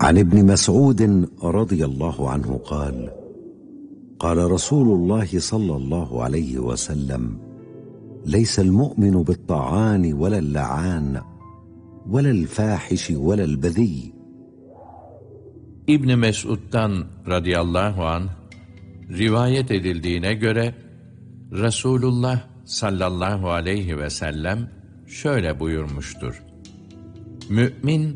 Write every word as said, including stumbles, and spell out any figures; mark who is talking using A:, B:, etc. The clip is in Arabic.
A: عن ابن مسعود رضي الله عنه قال: قال رسول الله صلى الله عليه وسلم: ليس المؤمن بالطعان ولا اللعان ولا الفاحش ولا البذيء.
B: İbn Mesud'dan radıyallahu anh rivayet edildiğine göre Resulullah sallallahu aleyhi ve sellem şöyle buyurmuştur: Mümin